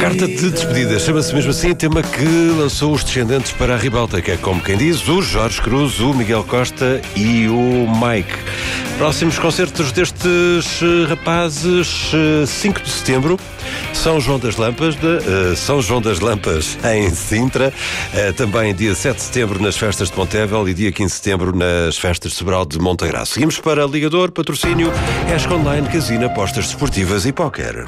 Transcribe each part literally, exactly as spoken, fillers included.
Carta de despedida, chama-se mesmo assim, tema que lançou os descendentes para a ribalta, que é como quem diz, o Jorge Cruz, o Miguel Costa e o Mike. Próximos concertos destes rapazes, cinco de setembro, São João das Lampas, de, uh, São João das Lampas em Sintra, uh, também dia sete de setembro nas festas de Montevel e dia quinze de setembro nas festas de Sobral de Montegraço. Seguimos para Ligador, patrocínio, Esc Online, Casino, apostas desportivas e póquer.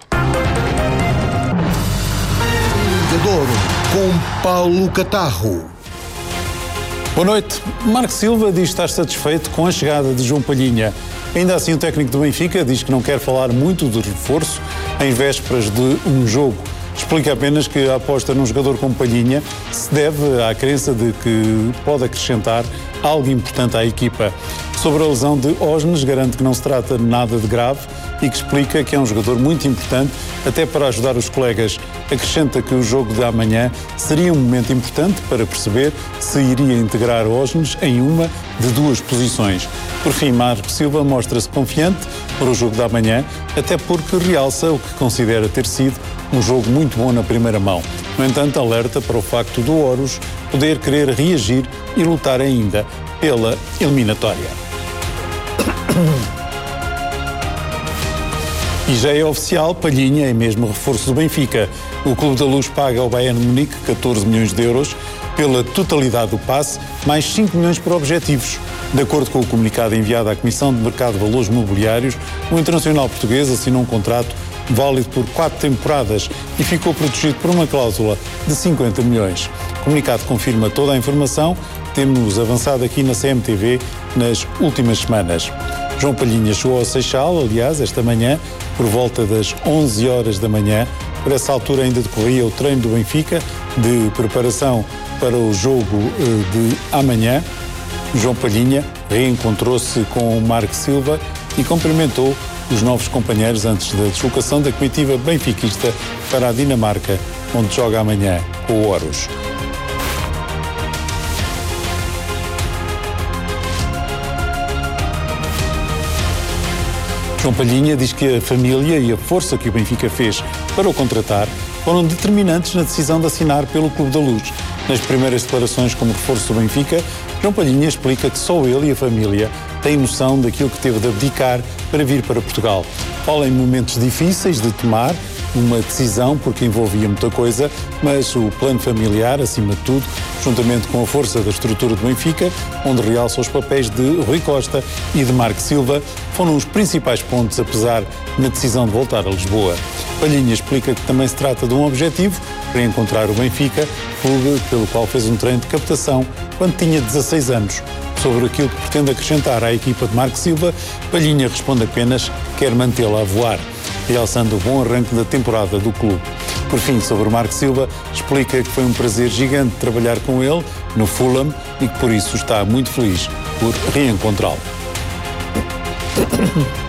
Ligador com Paulo Catarro. Boa noite. Marco Silva diz estar satisfeito com a chegada de João Palhinha. Ainda assim, o técnico do Benfica diz que não quer falar muito de reforço em vésperas de um jogo. Explica apenas que a aposta num jogador como Palhinha se deve à crença de que pode acrescentar algo importante à equipa. Sobre a lesão de Osnes, garante que não se trata de nada de grave e que explica que é um jogador muito importante até para ajudar os colegas. Acrescenta que o jogo de amanhã seria um momento importante para perceber se iria integrar Osnes em uma de duas posições. Por fim, Marco Silva mostra-se confiante para o jogo de amanhã, até porque realça o que considera ter sido um jogo muito bom na primeira mão. No entanto, alerta para o facto do Horus poder querer reagir e lutar ainda pela eliminatória. E já é oficial, Palhinha é mesmo reforço do Benfica. O Clube da Luz paga ao Bayern de Munique catorze milhões de euros pela totalidade do passe, mais cinco milhões por objetivos. De acordo com o comunicado enviado à Comissão de Mercado de Valores Mobiliários, o internacional português assinou um contrato válido por quatro temporadas e ficou protegido por uma cláusula de cinquenta milhões. O comunicado confirma toda a informação que temos avançado aqui na C M T V nas últimas semanas. João Palhinha chegou ao Seixal, aliás, esta manhã, por volta das onze horas da manhã. Por essa altura ainda decorria o treino do Benfica de preparação para o jogo de amanhã. João Palhinha reencontrou-se com o Marco Silva e cumprimentou os novos companheiros antes da deslocação da comitiva benfiquista para a Dinamarca, onde joga amanhã com o Horus. João Palhinha diz que a família e a força que o Benfica fez para o contratar foram determinantes na decisão de assinar pelo Clube da Luz. Nas primeiras declarações como reforço do Benfica, João Palhinha explica que só ele e a família têm noção daquilo que teve de abdicar para vir para Portugal. Fala em momentos difíceis de tomar uma decisão, porque envolvia muita coisa, mas o plano familiar, acima de tudo, juntamente com a força da estrutura do Benfica, onde realça os papéis de Rui Costa e de Marco Silva, foram os principais pontos, apesar na decisão de voltar a Lisboa. Palhinha explica que também se trata de um objetivo, reencontrar o Benfica, clube pelo qual fez um treino de captação quando tinha dezasseis anos. Sobre aquilo que pretende acrescentar à equipa de Marco Silva, Palhinha responde apenas que quer mantê-la a voar, realçando o bom arranque da temporada do clube. Por fim, sobre o Marco Silva, explica que foi um prazer gigante trabalhar com ele no Fulham e que por isso está muito feliz por reencontrá-lo.